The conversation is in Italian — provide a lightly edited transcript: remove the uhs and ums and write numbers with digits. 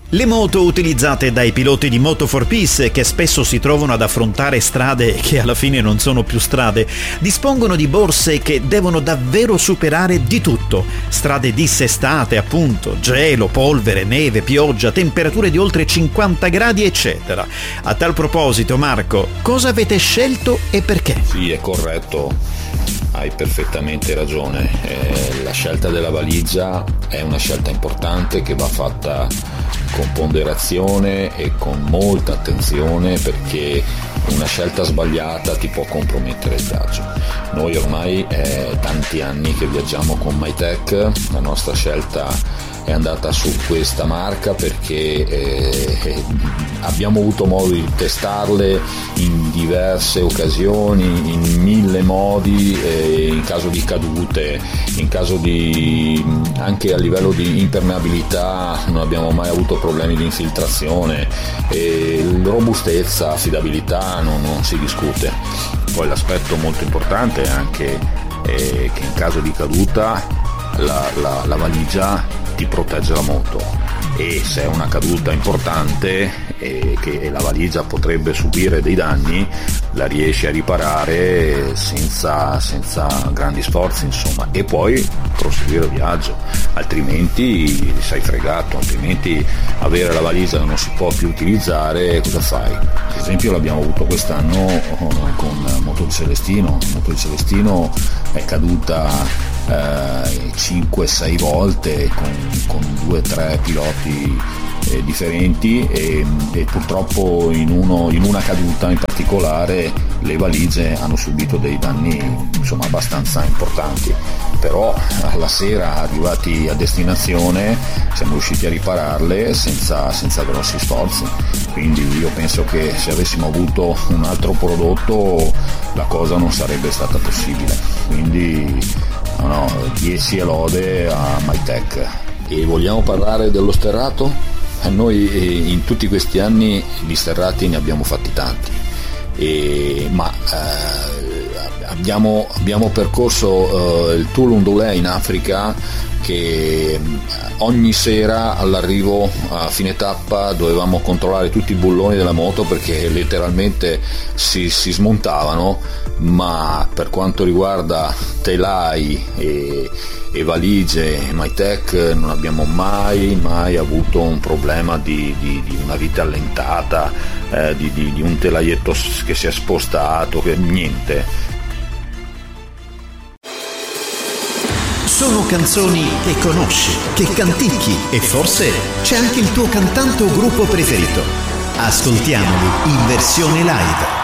Le moto utilizzate dai piloti di Moto4Peace, che spesso si trovano ad affrontare strade che alla fine non sono più strade, dispongono di borse che devono davvero superare di tutto. Strade dissestate, appunto, gelo, polvere, neve, pioggia, temperature di oltre 50 gradi, eccetera. A tal proposito, Marco, cosa avete scelto e perché? Sì, è corretto. Hai perfettamente ragione. La scelta della valigia è una scelta importante che va fatta con ponderazione e con molta attenzione, perché una scelta sbagliata ti può compromettere il viaggio. Noi ormai è tanti anni che viaggiamo con Mytec, la nostra scelta è andata su questa marca perché abbiamo avuto modo di testarle in diverse occasioni, in 1000 modi, in caso di cadute, in caso di anche a livello di impermeabilità non abbiamo mai avuto problemi di infiltrazione, robustezza, affidabilità non si discute. Poi l'aspetto molto importante è anche che in caso di caduta la valigia ti protegge la moto, e se è una caduta importante che la valigia potrebbe subire dei danni, la riesci a riparare senza grandi sforzi, insomma, e poi proseguire il viaggio, altrimenti sei fregato, altrimenti avere la valigia che non si può più utilizzare, cosa fai? Ad esempio l'abbiamo avuto quest'anno con Moto di Celestino. Moto di Celestino è caduta 5-6 volte con 2-3 piloti differenti, e purtroppo in una caduta in particolare le valigie hanno subito dei danni, insomma, abbastanza importanti. Però alla sera, arrivati a destinazione, siamo riusciti a ripararle senza grossi sforzi, quindi io penso che se avessimo avuto un altro prodotto la cosa non sarebbe stata possibile. Quindi 10 lode a Mytec. E vogliamo parlare dello sterrato? Noi in tutti questi anni di sterrati ne abbiamo fatti tanti, ma abbiamo percorso il Tour Undulé in Africa, che ogni sera all'arrivo a fine tappa dovevamo controllare tutti i bulloni della moto perché letteralmente si smontavano. Ma per quanto riguarda telai e valigie Mytec non abbiamo mai avuto un problema di una vite allentata, di un telaietto che si è spostato, niente. Sono canzoni che conosci, che canticchi, e forse c'è anche il tuo cantante o gruppo preferito. Ascoltiamoli in versione live.